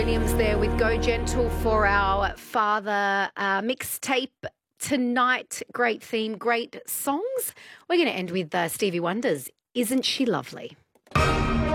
Williams there with Go Gentle for our father mixtape tonight. Great theme, great songs. We're going to end with Stevie Wonder's Isn't She Lovely?